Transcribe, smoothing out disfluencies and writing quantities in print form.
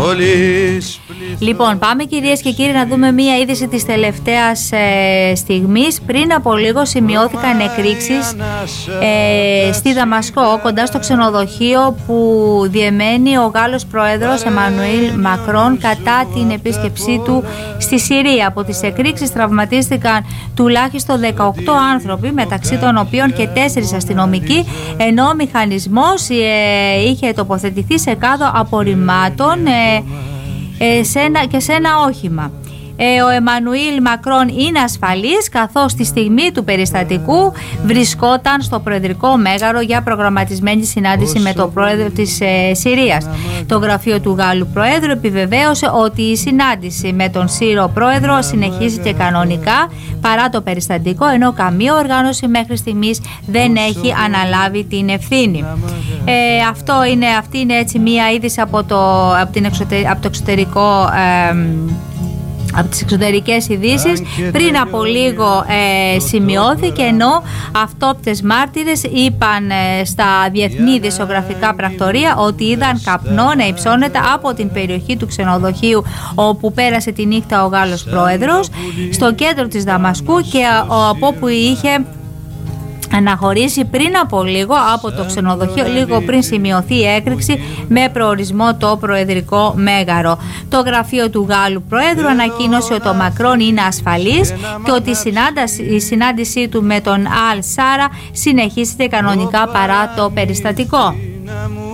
Λοιπόν, πάμε κυρίες και κύριοι να δούμε μία είδηση της τελευταίας στιγμής. Πριν από λίγο σημειώθηκαν εκρήξεις στη Δαμασκό, κοντά στο ξενοδοχείο που διεμένει ο Γάλλος Πρόεδρος Εμμανουήλ Μακρόν κατά την επίσκεψή του στη Συρία. Από τις εκρήξεις τραυματίστηκαν τουλάχιστον 18 άνθρωποι, μεταξύ των οποίων και 4 αστυνομικοί, ενώ ο μηχανισμός είχε τοποθετηθεί σε κάδο απορριμμάτων και σε ένα όχημα. Ο Εμμανουήλ Μακρόν είναι ασφαλής, καθώς στη στιγμή του περιστατικού βρισκόταν στο Προεδρικό Μέγαρο για προγραμματισμένη συνάντηση με τον πρόεδρο της Συρίας. Το γραφείο του Γάλλου Προέδρου επιβεβαίωσε ότι η συνάντηση με τον Σύρο Πρόεδρο συνεχίζεται κανονικά παρά το περιστατικό, ενώ καμία οργάνωση μέχρι στιγμής δεν έχει αναλάβει την ευθύνη. Αυτή είναι έτσι μία είδηση από το εξωτερικό. Από τις εξωτερικές ειδήσεις. Πριν από λίγο σημειώθηκε, ενώ αυτόπτες μάρτυρες είπαν στα διεθνή ειδησιογραφικά πρακτορία ότι είδαν καπνό να υψώνεται από την περιοχή του ξενοδοχείου όπου πέρασε τη νύχτα ο Γάλλος Πρόεδρος, στο κέντρο της Δαμασκού, και από όπου είχε αναχωρήσει πριν από λίγο από το ξενοδοχείο, λίγο πριν σημειωθεί η έκρηξη με προορισμό το Προεδρικό Μέγαρο. Το γραφείο του Γάλλου Προέδρου ανακοίνωσε ότι ο Μακρόν είναι ασφαλής και ότι η συνάντησή του με τον Αλ Σάρα συνεχίζεται κανονικά παρά το περιστατικό.